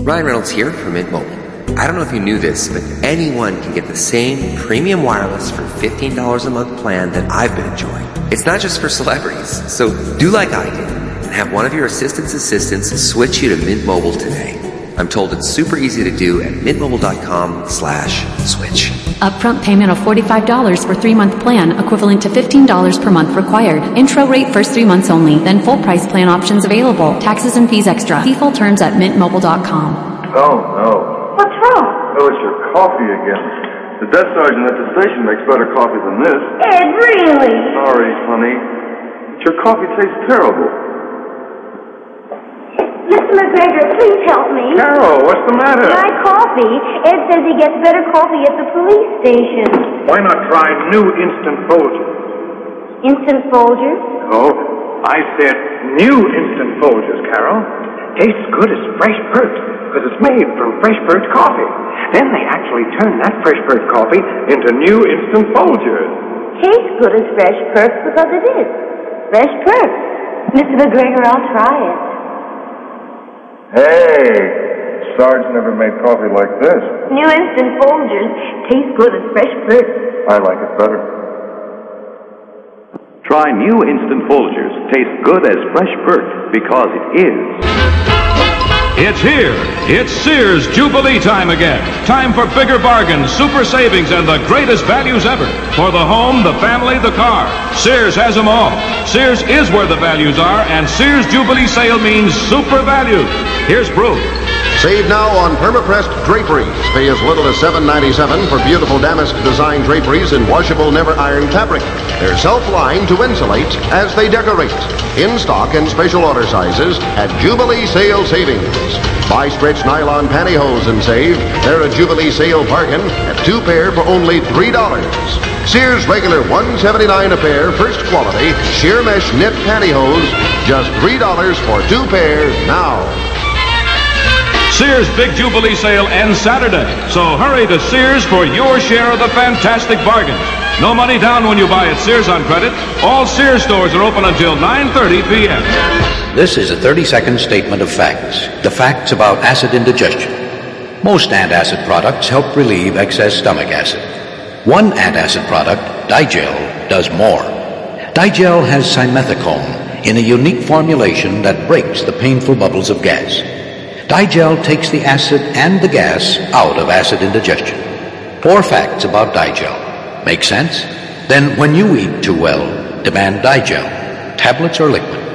Ryan Reynolds here from Mint Mobile. I don't know if you knew this, but anyone can get the same premium wireless for $15 a month plan that I've been enjoying. It's not just for celebrities, so do like I did and have one of your assistants switch you to Mint Mobile today. I'm told it's super easy to do at mintmobile.com/switch. Upfront payment of $45 for 3-month plan, equivalent to $15 per month required. Intro rate first 3 months only, then full price plan options available. Taxes and fees extra. See full terms at mintmobile.com. Oh, no. What's wrong? Oh, it's your coffee again. The desk sergeant at the station makes better coffee than this. Ed, really? Sorry, honey. But your coffee tastes terrible. Mr. McGregor, please help me. Carol, what's the matter? My coffee. Ed says he gets better coffee at the police station. Why not try new Instant Folgers? Instant Folgers? Oh, I said new Instant Folgers, Carol. Tastes good as fresh perked, because it's made from fresh perked coffee. Then they actually turn that fresh perked coffee into new Instant Folgers. Tastes good as fresh perked because it is. Fresh perked. Mr. McGregor, I'll try it. Hey, Sarge never made coffee like this. New Instant Folgers. Tastes good as fresh perked. I like it better. Try new Instant Folgers. Tastes good as fresh perked because it is. It's here. It's Sears Jubilee time again. Time for bigger bargains, super savings, and the greatest values ever. For the home, the family, the car. Sears has them all. Sears is where the values are, and Sears Jubilee sale means super values. Here's proof. Save now on Permapressed draperies. Pay as little as $7.97 for beautiful damask design draperies in washable, never-ironed fabric. They're self-lined to insulate as they decorate. In stock in special order sizes at Jubilee Sale Savings. Buy stretch nylon pantyhose and save. They're a Jubilee Sale bargain at 2 pair for only $3. Sears regular $179 a pair, first quality, sheer mesh knit pantyhose, just $3 for 2 pairs now. Sears Big Jubilee Sale ends Saturday, so hurry to Sears for your share of the fantastic bargains. No money down when you buy at Sears on credit. All Sears stores are open until 9:30 p.m. This is a 30-second statement of facts. The facts about acid indigestion. Most antacid products help relieve excess stomach acid. One antacid product, Digel, does more. Digel has simethicone in a unique formulation that breaks the painful bubbles of gas. Digel takes the acid and the gas out of acid indigestion. 4 facts about Digel. Make sense? Then when you eat too well, demand Digel, tablets or liquid.